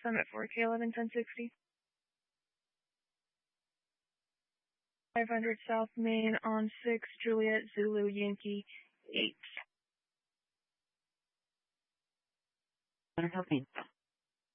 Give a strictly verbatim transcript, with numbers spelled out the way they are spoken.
Summit four K eleven ten sixty. five hundred South Main on six, Juliet Zulu Yankee eight. Helping.